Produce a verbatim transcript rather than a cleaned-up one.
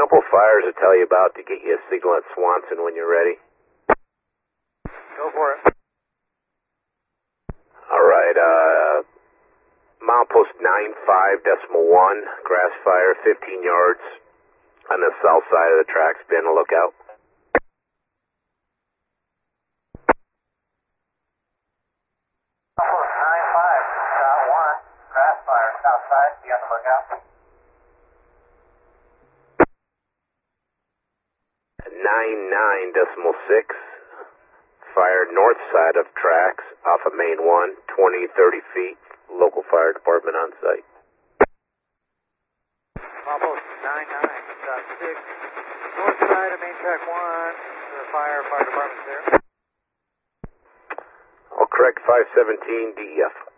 couple fires to tell you about to get you a signal at Swanson when you're ready. Go for it. All right, uh, milepost nine five decimal one, grass fire, fifteen yards on the south side of the tracks. Be on the lookout. Milepost nine five, dot one, grass fire, south side. Be on the lookout. nine nine decimal six, fire north side of tracks off of main one, twenty, thirty feet, local fire department on site. Milepost nine nine, dot six, north side of main track one, the fire, fire department's there. I'll correct five seventeen D E F.